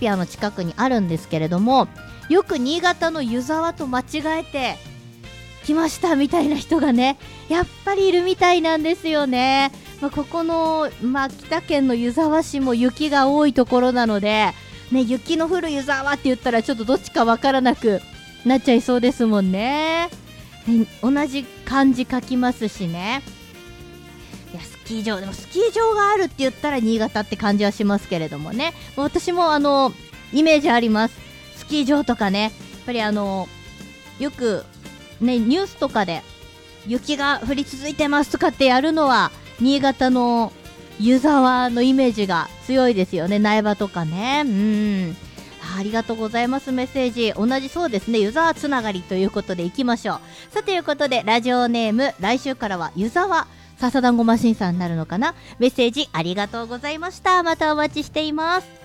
ピアの近くにあるんですけれども、よく新潟の湯沢と間違えて来ましたみたいな人がねやっぱりいるみたいなんですよね。ここの、北県の湯沢市も雪が多いところなので、雪の降る湯沢って言ったらちょっとどっちかわからなくなっちゃいそうですもんね。同じ漢字書きますしね。いや、スキー場があるって言ったら新潟って感じはしますけれどもね。私もイメージあります。スキー場とかね、やっぱりよくねニュースとかで雪が降り続いてますとかってやるのは新潟の湯沢のイメージが強いですよね。苗場とかね。ありがとうございます。メッセージ同じそうですね。湯沢つながりということでいきましょう。さていうことでラジオネーム、来週からは湯沢笹団子マシンさんになるのかな。メッセージありがとうございました。またお待ちしています。